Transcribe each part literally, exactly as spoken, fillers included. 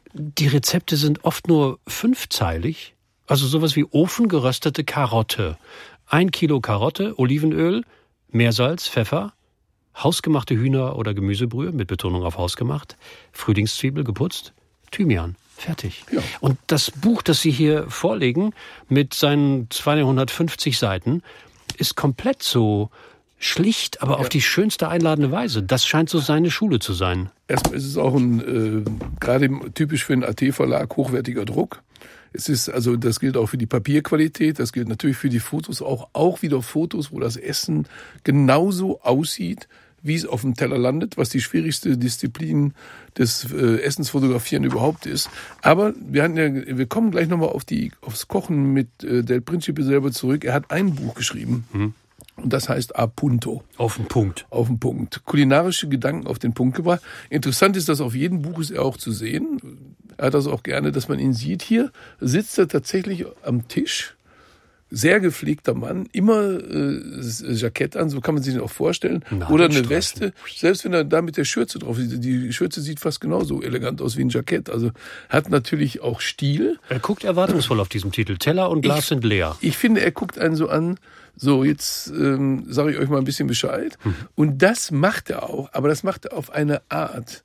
Die Rezepte sind oft nur fünfzeilig. Also sowas wie ofengeröstete Karotte. Ein Kilo Karotte, Olivenöl, Meersalz, Pfeffer, hausgemachte Hühner- oder Gemüsebrühe, mit Betonung auf hausgemacht, Frühlingszwiebel geputzt, Thymian. Fertig. Ja. Und das Buch, das Sie hier vorlegen, mit seinen zweihundertfünfzig Seiten, ist komplett so schlicht, aber ja. auf die schönste einladende Weise. Das scheint so seine Schule zu sein. Erstmal ist es auch ein, äh, gerade typisch für einen A T-Verlag, hochwertiger Druck. Es ist, also, das gilt auch für die Papierqualität, das gilt natürlich für die Fotos auch, auch wieder Fotos, wo das Essen genauso aussieht, wie es auf dem Teller landet, was die schwierigste Disziplin des äh, Essensfotografieren überhaupt ist. Aber wir hatten ja, wir kommen gleich nochmal auf die, aufs Kochen mit äh, Del Principe selber zurück. Er hat ein Buch geschrieben. Mhm. Und das heißt A Punto. Auf den Punkt. Auf den Punkt. Kulinarische Gedanken auf den Punkt gebracht. Interessant ist, dass auf jedem Buch ist er auch zu sehen. Er hat das auch gerne, dass man ihn sieht. Hier sitzt er tatsächlich am Tisch. Sehr gepflegter Mann, immer äh, Jackett an, so kann man sich den auch vorstellen. Na, oder eine Weste, selbst wenn er da mit der Schürze drauf ist. Die Schürze sieht fast genauso elegant aus wie ein Jackett. Also hat natürlich auch Stil. Er guckt erwartungsvoll auf diesem Titel. Teller und Glas ich, sind leer. Ich finde, er guckt einen so an, so jetzt ähm, sage ich euch mal ein bisschen Bescheid. Hm. Und das macht er auch, aber das macht er auf eine Art,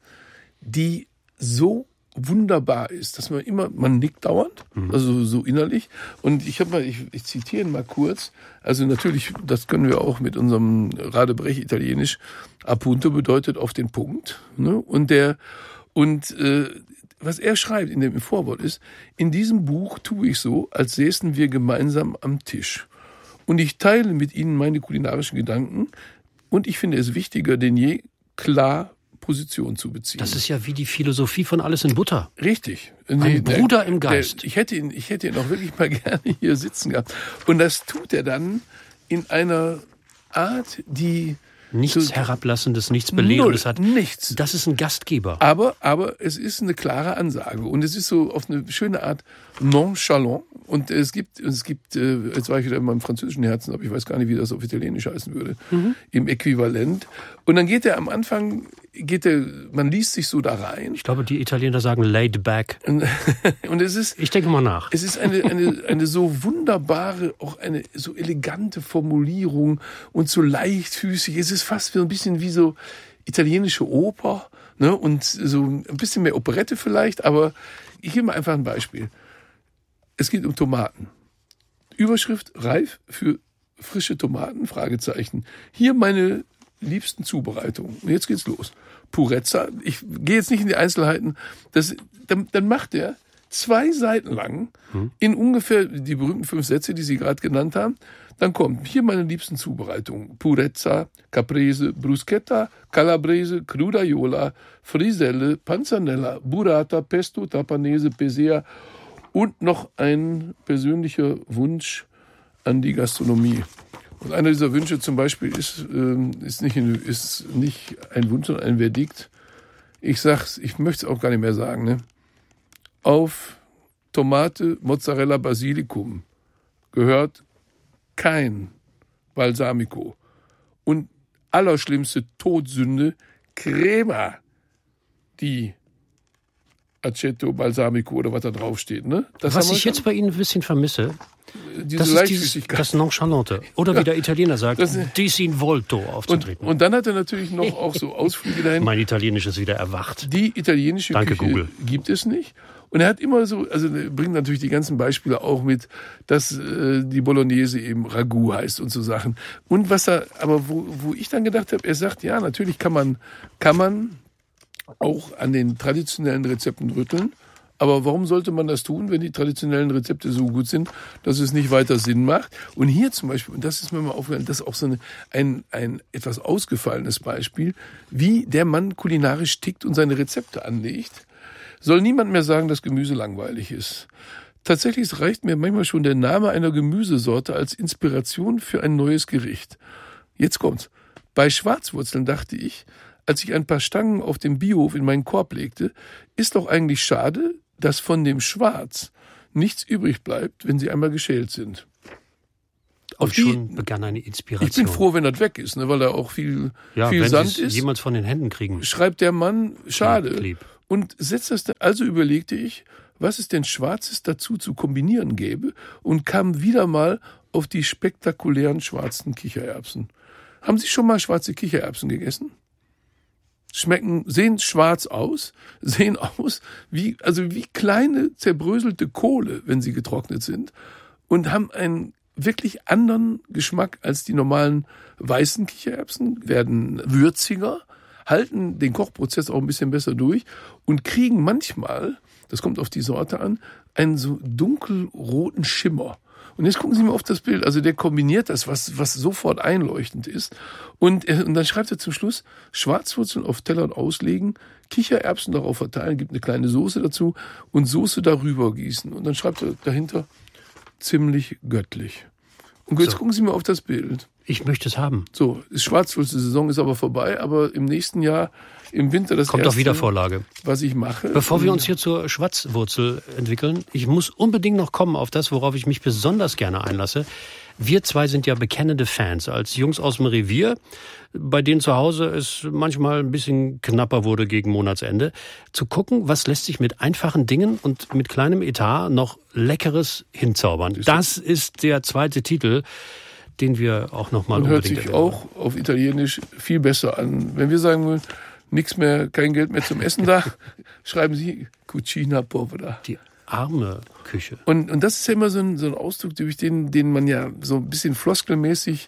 die so wunderbar ist, dass man immer, man nickt dauernd, mhm. also so innerlich. Und ich habe mal, ich, ich zitiere ihn mal kurz. Also natürlich, das können wir auch mit unserem Radebrech Italienisch. Appunto bedeutet auf den Punkt. Ne? Und der und äh, was er schreibt in dem im Vorwort ist: In diesem Buch tue ich so, als säßen wir gemeinsam am Tisch. Und ich teile mit Ihnen meine kulinarischen Gedanken. Und ich finde es wichtiger denn je, klar Position zu beziehen. Das ist ja wie die Philosophie von Alles in Butter. Richtig. Ein nee, Bruder der, im Geist. Der, ich hätte ihn, ich hätte ihn auch wirklich mal gerne hier sitzen gehabt. Und das tut er dann in einer Art, die nichts so, Herablassendes, nichts Belehrendes hat. Nichts. Das ist ein Gastgeber. Aber, aber es ist eine klare Ansage. Und es ist so auf eine schöne Art nonchalant. Und es gibt, es gibt, jetzt war ich wieder in meinem französischen Herzen, aber ich weiß gar nicht, wie das auf Italienisch heißen würde, mhm. im Äquivalent. Und dann geht er am Anfang, geht er, man liest sich so da rein. Ich glaube, die Italiener sagen laid back. Und, und es ist, ich denke mal nach. Es ist eine, eine, eine so wunderbare, auch eine so elegante Formulierung und so leichtfüßig. Es ist fast so ein bisschen wie so italienische Oper, ne, und so ein bisschen mehr Operette vielleicht, aber ich gebe mal einfach ein Beispiel. Es geht um Tomaten. Überschrift: Reif für frische Tomaten? Fragezeichen. Hier meine liebsten Zubereitungen. Und jetzt geht's los. Purezza. Ich gehe jetzt nicht in die Einzelheiten. Das, dann, dann macht er zwei Seiten lang hm. in ungefähr die berühmten fünf Sätze, die Sie gerade genannt haben. Dann kommt hier meine liebsten Zubereitungen. Purezza, Caprese, Bruschetta, Calabrese, Crudaiola, Friselle, Panzanella, Burrata, Pesto, Tapanese, Pesea. Und noch ein persönlicher Wunsch an die Gastronomie. Und einer dieser Wünsche zum Beispiel ist, äh, ist, nicht, ein, ist nicht ein Wunsch, sondern ein Verdikt. Ich sag's, ich möchte es auch gar nicht mehr sagen. Ne? Auf Tomate, Mozzarella, Basilikum gehört kein Balsamico. Und allerschlimmste Todsünde, Crema, die Aceto, Balsamico oder was da draufsteht. Ne? Das was ich jetzt bei Ihnen ein bisschen vermisse, diese das Leichtfüßigkeit. Ist dieses, das Nonchalante. Oder wie der Italiener sagt, disinvolto aufzutreten. Und, und dann hat er natürlich noch auch so Ausflüge dahin. Mein Italienisch ist wieder erwacht. Die italienische Danke, Küche Google. Gibt es nicht. Und er hat immer so, also er bringt natürlich die ganzen Beispiele auch mit, dass äh, die Bolognese eben Ragout heißt und so Sachen. Und was er, aber wo, wo ich dann gedacht habe, er sagt, ja, natürlich kann man, kann man auch an den traditionellen Rezepten rütteln. Aber warum sollte man das tun, wenn die traditionellen Rezepte so gut sind, dass es nicht weiter Sinn macht? Und hier zum Beispiel, und das ist mir mal aufgefallen, das ist auch so eine, ein, ein etwas ausgefallenes Beispiel, wie der Mann kulinarisch tickt und seine Rezepte anlegt, soll niemand mehr sagen, dass Gemüse langweilig ist. Tatsächlich reicht mir manchmal schon der Name einer Gemüsesorte als Inspiration für ein neues Gericht. Jetzt kommt's. Bei Schwarzwurzeln dachte ich, als ich ein paar Stangen auf dem Biohof in meinen Korb legte, ist doch eigentlich schade, dass von dem Schwarz nichts übrig bleibt, wenn sie einmal geschält sind. Auf und schon die, begann eine Inspiration. Ich bin froh, wenn das weg ist, ne, weil da auch viel, ja, viel wenn Sand ist. Jemals von den Händen kriegen. Schreibt der Mann, schade. Lieb, lieb. und setzt das dann, also überlegte ich, was es denn Schwarzes dazu zu kombinieren gäbe und kam wieder mal auf die spektakulären schwarzen Kichererbsen. Haben Sie schon mal schwarze Kichererbsen gegessen? Schmecken, sehen schwarz aus, sehen aus wie, also wie kleine zerbröselte Kohle, wenn sie getrocknet sind, und haben einen wirklich anderen Geschmack als die normalen weißen Kichererbsen, werden würziger, halten den Kochprozess auch ein bisschen besser durch und kriegen manchmal, das kommt auf die Sorte an, einen so dunkelroten Schimmer. Und jetzt gucken Sie mal auf das Bild. Also der kombiniert das, was, was sofort einleuchtend ist. Und, und dann schreibt er zum Schluss, Schwarzwurzeln auf Tellern auslegen, Kichererbsen darauf verteilen, gibt eine kleine Soße dazu und Soße darüber gießen. Und dann schreibt er dahinter, ziemlich göttlich. Und jetzt so. Gucken Sie mal auf das Bild. Ich möchte es haben. So, die Schwarzwurzel-Saison ist aber vorbei, aber im nächsten Jahr, im Winter, das kommt erste, auf Wiedervorlage. Was ich mache. Bevor wir uns hier zur Schwarzwurzel entwickeln, ich muss unbedingt noch kommen auf das, worauf ich mich besonders gerne einlasse. Wir zwei sind ja bekennende Fans, als Jungs aus dem Revier, bei denen zu Hause es manchmal ein bisschen knapper wurde gegen Monatsende, zu gucken, was lässt sich mit einfachen Dingen und mit kleinem Etat noch Leckeres hinzaubern. Das ist der zweite Titel, den wir auch noch mal unbedingt hört sich auch auf Italienisch viel besser an. Wenn wir sagen wollen, nichts mehr, kein Geld mehr zum Essen da, schreiben Sie Cucina Povera. Die arme Küche. Und, und das ist ja immer so ein, so ein Ausdruck, durch den, den man ja so ein bisschen floskelmäßig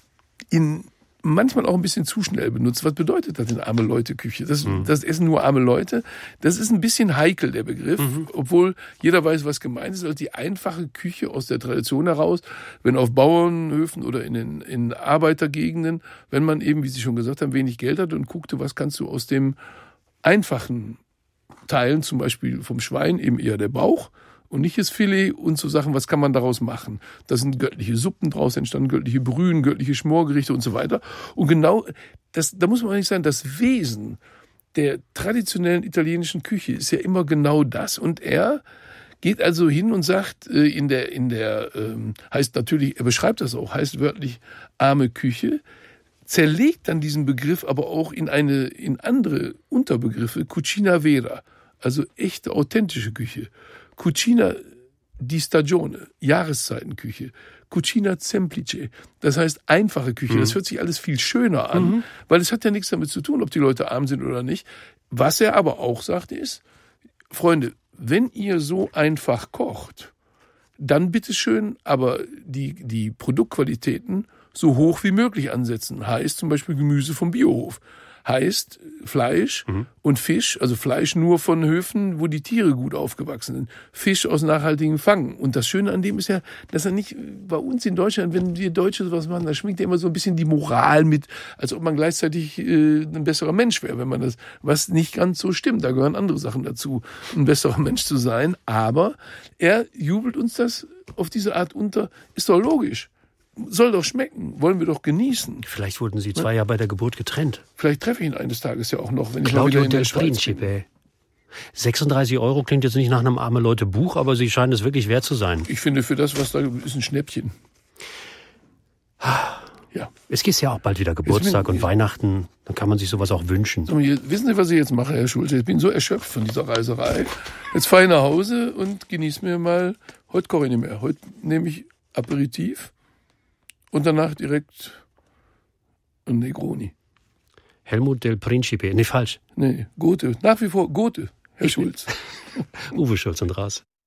in manchmal auch ein bisschen zu schnell benutzt. Was bedeutet das denn arme Leute Küche? Das, mhm. das essen nur arme Leute. Das ist ein bisschen heikel, der Begriff, mhm. obwohl jeder weiß, was gemeint ist. Also die einfache Küche aus der Tradition heraus, wenn auf Bauernhöfen oder in den in Arbeitergegenden, wenn man eben, wie Sie schon gesagt haben, wenig Geld hat und guckte, was kannst du aus dem einfachen Teilen, zum Beispiel vom Schwein, eben eher der Bauch und nicht das Filet und so Sachen, was kann man daraus machen? Da sind göttliche Suppen draus entstanden, göttliche Brühen, göttliche Schmorgerichte und so weiter. Und genau, das, da muss man eigentlich sagen, das Wesen der traditionellen italienischen Küche ist ja immer genau das. Und er geht also hin und sagt, in der, in der, ähm, heißt natürlich, er beschreibt das auch, heißt wörtlich arme Küche, zerlegt dann diesen Begriff aber auch in eine, in andere Unterbegriffe, Cucina Vera, also echte, authentische Küche. Cucina di Stagione, Jahreszeitenküche. Cucina semplice, das heißt einfache Küche. Mhm. Das hört sich alles viel schöner an, mhm. weil es hat ja nichts damit zu tun, ob die Leute arm sind oder nicht. Was er aber auch sagt ist, Freunde, wenn ihr so einfach kocht, dann bitteschön, aber die, die Produktqualitäten so hoch wie möglich ansetzen. Heißt zum Beispiel Gemüse vom Biohof. Heißt Fleisch mhm. und Fisch, also Fleisch nur von Höfen, wo die Tiere gut aufgewachsen sind. Fisch aus nachhaltigem Fang. Und das Schöne an dem ist ja, dass er nicht, bei uns in Deutschland, wenn wir Deutsche sowas machen, da schwingt ja immer so ein bisschen die Moral mit, als ob man gleichzeitig äh, ein besserer Mensch wäre, wenn man das, was nicht ganz so stimmt. Da gehören andere Sachen dazu, ein besserer Mensch zu sein. Aber er jubelt uns das auf diese Art unter, ist doch logisch. Soll doch schmecken, wollen wir doch genießen. Vielleicht wurden Sie zwei ja bei der Geburt getrennt. Vielleicht treffe ich ihn eines Tages ja auch noch, wenn ich Claudio mal wieder in del Principe. sechsunddreißig Euro klingt jetzt nicht nach einem arme Leute Buch, aber Sie scheinen es wirklich wert zu sein. Ich finde, für das, was da ist, ein Schnäppchen. Ja. Es ist ja auch bald wieder Geburtstag und Weihnachten. Dann kann man sich sowas auch wünschen. So, wissen Sie, was ich jetzt mache, Herr Schulze? Ich bin so erschöpft von dieser Reiserei. Jetzt fahre ich nach Hause und genieße mir mal, heute koche ich nicht mehr, heute nehme ich Aperitif. Und danach direkt ein Negroni. Helmut del Principe. Nee, falsch. Nee, Gothe. Nach wie vor Gothe, Herr Schulz. Uwe Schulz und Raas.